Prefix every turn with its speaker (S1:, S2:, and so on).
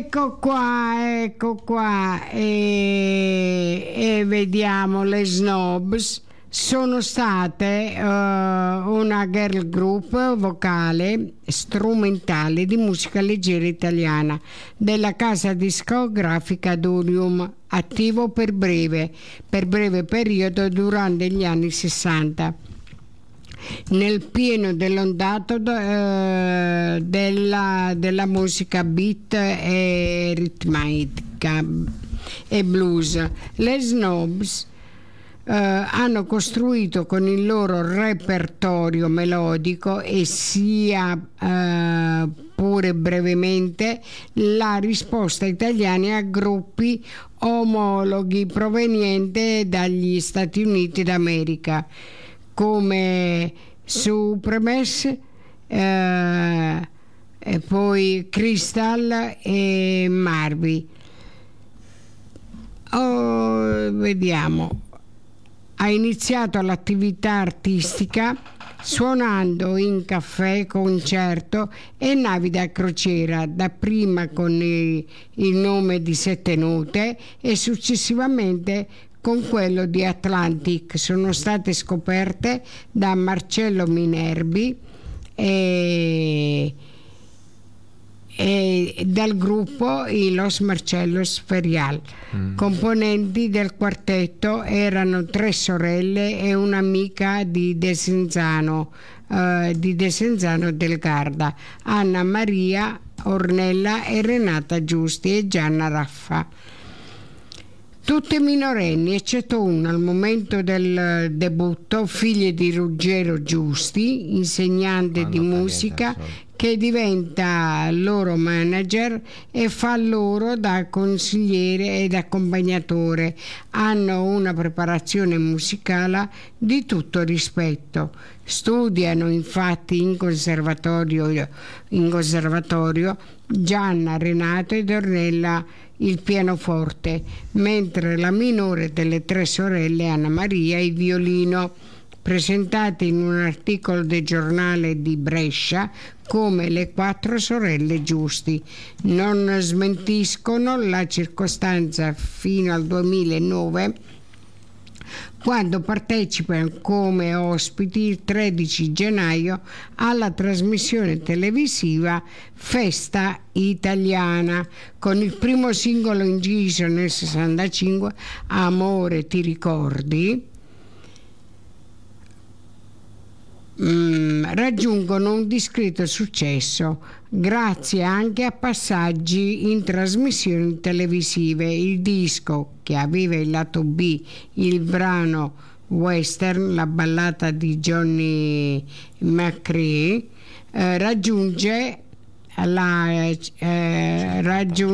S1: Ecco qua, e vediamo le Snobs. Sono state una girl group vocale strumentale di musica leggera italiana della casa discografica Durium, attivo per breve periodo durante gli anni 60, nel pieno dell'ondato della musica beat e ritmica e blues. Le Snobs hanno costruito con il loro repertorio melodico e sia pure brevemente la risposta italiana a gruppi omologhi provenienti dagli Stati Uniti d'America come Supremes, e poi Crystal e Marvi. Vediamo. Ha iniziato l'attività artistica suonando in caffè, concerto e navi da crociera, dapprima con il nome di Sette Note e successivamente con quello di Atlantic. Sono state scoperte da Marcello Minervi e dal gruppo i Los Marcellos Ferial. Componenti del quartetto erano 3 sorelle e un'amica di Desenzano del Garda, Anna Maria Ornella e Renata Giusti e Gianna Raffa. Tutte minorenni, eccetto una al momento del debutto, figlie di Ruggero Giusti, insegnante di musica, che diventa loro manager e fa loro da consigliere ed accompagnatore. Hanno una preparazione musicale di tutto rispetto. Studiano infatti in conservatorio Gianna, Renato ed Ornella il pianoforte, mentre la minore delle 3 sorelle, Anna Maria, il violino, presentati in un articolo del giornale di Brescia come le 4 sorelle Giusti. Non smentiscono la circostanza fino al 2009, quando partecipano come ospiti il 13 gennaio alla trasmissione televisiva Festa Italiana, con il primo singolo inciso nel 65, Amore ti ricordi. Raggiungono un discreto successo grazie anche a passaggi in trasmissioni televisive. Il disco, che aveva il lato B, il brano western, la ballata di Johnny McCrea, raggiunge